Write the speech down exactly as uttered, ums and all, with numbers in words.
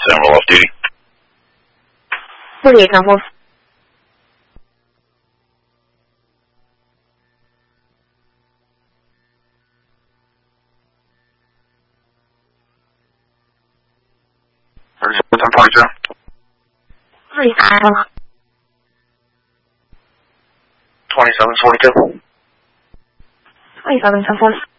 ten, roll off duty. forty-eight, ten four. thirty-four, ten forty-two. thirty-five. twenty-seven, forty-two. twenty-seven, ten four.